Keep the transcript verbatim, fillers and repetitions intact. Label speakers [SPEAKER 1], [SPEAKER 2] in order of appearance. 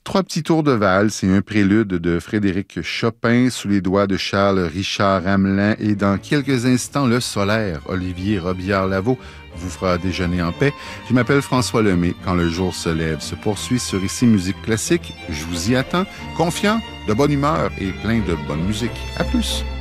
[SPEAKER 1] Trois petits tours de valse et un prélude de Frédéric Chopin sous les doigts de Charles Richard Ramelin. Et dans quelques instants, le solaire, Olivier Robillard-Lavaux, vous fera déjeuner en paix. Je m'appelle François Lemay. Quand le jour se lève se poursuit sur Ici Musique Classique. Je vous y attends, confiant, de bonne humeur et plein de bonne musique. À plus!